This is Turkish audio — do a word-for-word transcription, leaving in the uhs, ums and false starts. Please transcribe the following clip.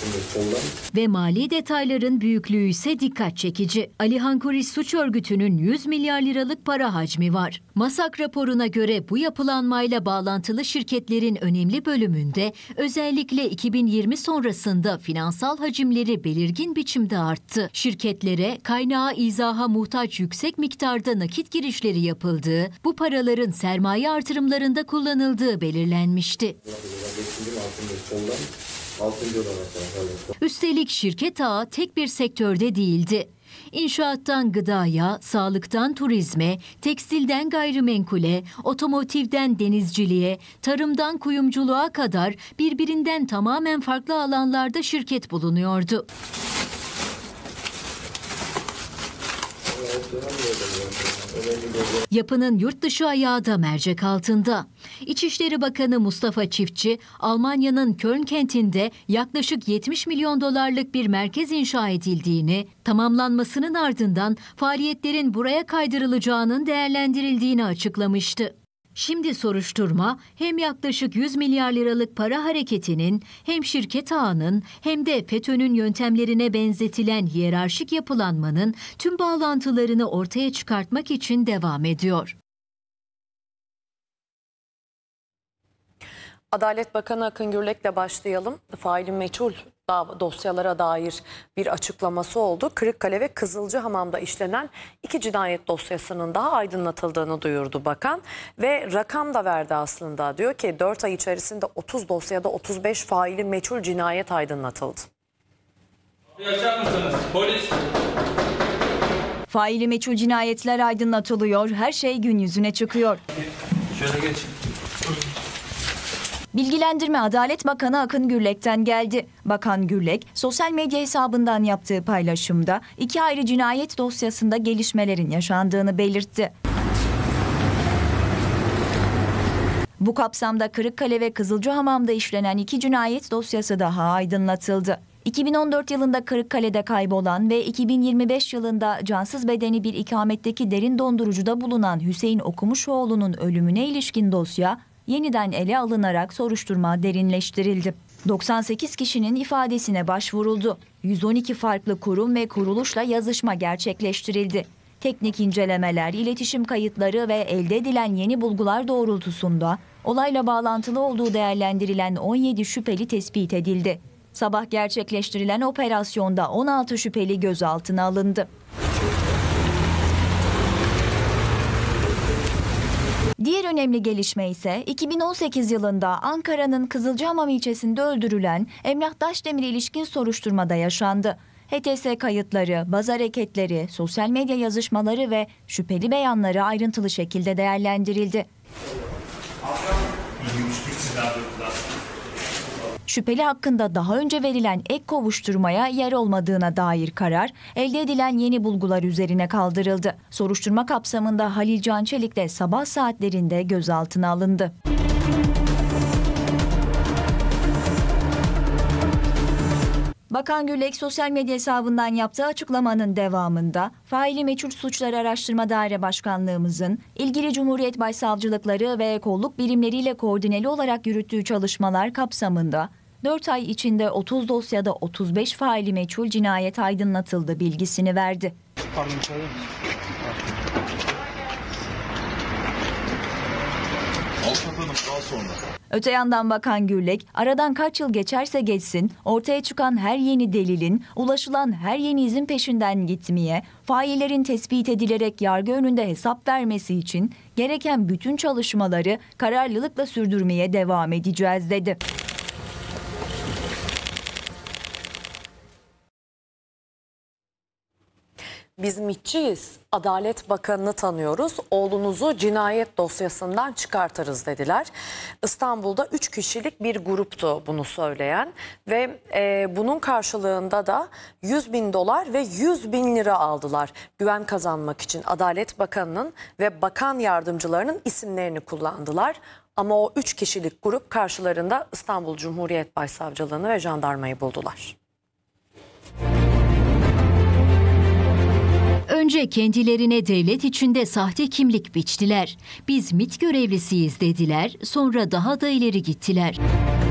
Ve mali detayların büyüklüğü ise dikkat çekici. Alihan Kuris suç örgütünün yüz milyar liralık para hacmi var. MASAK raporuna göre bu yapılanmayla bağlantılı şirketlerin önemli bölümünde özellikle iki bin yirmi sonrasında finansal hacimleri belirgin biçimde arttı. Şirketlere kaynağı izaha muhtaç yüksek miktarda nakit girişleri yapıldığı, bu paraların sermaye artırımlarında kullanıldığı belirlenmişti. Üstelik şirket ağı tek bir sektörde değildi. İnşaattan gıdaya, sağlıktan turizme, tekstilden gayrimenkule, otomotivden denizciliğe, tarımdan kuyumculuğa kadar birbirinden tamamen farklı alanlarda şirket bulunuyordu. Yapının yurt dışı ayağı da mercek altında. İçişleri Bakanı Mustafa Çiftçi, Almanya'nın Köln kentinde yaklaşık yetmiş milyon dolarlık bir merkez inşa edildiğini, tamamlanmasının ardından faaliyetlerin buraya kaydırılacağının değerlendirildiğini açıklamıştı. Şimdi soruşturma hem yaklaşık yüz milyar liralık para hareketinin hem şirket ağının hem de FETÖ'nün yöntemlerine benzetilen hiyerarşik yapılanmanın tüm bağlantılarını ortaya çıkartmak için devam ediyor. Adalet Bakanı Akın Gürlek'le başlayalım. Faili meçhul dosyalara dair bir açıklaması oldu. Kırıkkale ve Kızılcahamam'da işlenen iki cinayet dosyasının daha aydınlatıldığını duyurdu bakan. Ve rakam da verdi aslında. Diyor ki dört ay içerisinde otuz dosyada otuz beş faili meçhul cinayet aydınlatıldı. Yaşar mısınız? Polis. Faili meçhul cinayetler aydınlatılıyor. Her şey gün yüzüne çıkıyor. Şöyle geç. Bilgilendirme Adalet Bakanı Akın Gürlek'ten geldi. Bakan Gürlek, sosyal medya hesabından yaptığı paylaşımda iki ayrı cinayet dosyasında gelişmelerin yaşandığını belirtti. Bu kapsamda Kırıkkale ve Kızılcahamam'da işlenen iki cinayet dosyası daha aydınlatıldı. iki bin on dört yılında Kırıkkale'de kaybolan ve iki bin yirmi beş yılında cansız bedeni bir ikametteki derin dondurucuda bulunan Hüseyin Okumuşoğlu'nun ölümüne ilişkin dosya yeniden ele alınarak soruşturma derinleştirildi. doksan sekiz kişinin ifadesine başvuruldu. yüz on iki farklı kurum ve kuruluşla yazışma gerçekleştirildi. Teknik incelemeler, iletişim kayıtları ve elde edilen yeni bulgular doğrultusunda olayla bağlantılı olduğu değerlendirilen on yedi şüpheli tespit edildi. Sabah gerçekleştirilen operasyonda on altı şüpheli gözaltına alındı. Diğer önemli gelişme ise iki bin on sekiz yılında Ankara'nın Kızılcahamam ilçesinde öldürülen Emrah Daşdemir'e ilişkin soruşturmada yaşandı. H T S kayıtları, baz hareketleri, sosyal medya yazışmaları ve şüpheli beyanları ayrıntılı şekilde değerlendirildi. Şüpheli hakkında daha önce verilen ek kovuşturmaya yer olmadığına dair karar, elde edilen yeni bulgular üzerine kaldırıldı. Soruşturma kapsamında Halil Can Çelik de sabah saatlerinde gözaltına alındı. Bakan Gürlek sosyal medya hesabından yaptığı açıklamanın devamında faili meçhul suçlar araştırma daire başkanlığımızın ilgili Cumhuriyet Başsavcılıkları ve kolluk birimleriyle koordineli olarak yürüttüğü çalışmalar kapsamında dört ay içinde otuz dosyada otuz beş faili meçhul cinayet aydınlatıldı bilgisini verdi. Pardon, Öte yandan Bakan Gürlek, aradan kaç yıl geçerse geçsin, ortaya çıkan her yeni delilin, ulaşılan her yeni izin peşinden gitmeye, faillerin tespit edilerek yargı önünde hesap vermesi için gereken bütün çalışmaları kararlılıkla sürdürmeye devam edeceğiz dedi. Biz MİT'çiyiz. Adalet Bakanı'nı tanıyoruz. Oğlunuzu cinayet dosyasından çıkartırız dediler. İstanbul'da üç kişilik bir gruptu bunu söyleyen ve e, bunun karşılığında da yüz bin dolar ve yüz bin lira aldılar. Güven kazanmak için Adalet Bakanı'nın ve bakan yardımcılarının isimlerini kullandılar. Ama o üç kişilik grup karşılarında İstanbul Cumhuriyet Başsavcılığını ve jandarmayı buldular. Önce kendilerine devlet içinde sahte kimlik biçtiler. Biz MİT görevlisiyiz dediler, sonra daha da ileri gittiler.